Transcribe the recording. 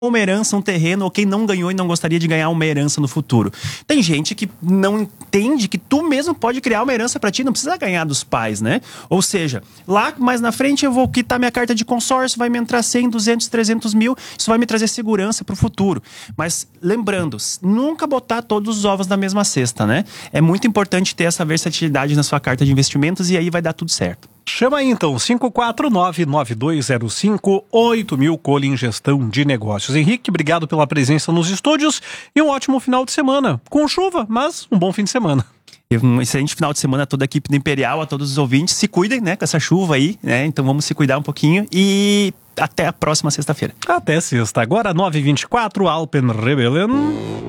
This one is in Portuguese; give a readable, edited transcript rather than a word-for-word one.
uma herança, um terreno, ou quem não ganhou e não gostaria de ganhar uma herança no futuro. Tem gente que não entende que tu mesmo pode criar uma herança pra ti, não precisa ganhar dos pais, né? Ou seja, lá mais na frente eu vou quitar minha carta de consórcio, vai me entrar 100, 200, 300 mil, isso vai me trazer segurança pro futuro. Mas lembrando, nunca botar todos os ovos na mesma cesta, né? É muito importante ter essa versatilidade na sua carta de investimentos e aí vai dar tudo certo. Chama aí então, 549-9205-8000, Colin Gestão de Negócios. Henrique, obrigado pela presença nos estúdios e um ótimo final de semana. Com chuva, mas um bom fim de semana. Um excelente final de semana a toda a equipe do Imperial, a todos os ouvintes. Se cuidem, né, com essa chuva aí, né? Então vamos se cuidar um pouquinho e até a próxima sexta-feira. Até sexta. Agora 9h24, Alpen Rebellen.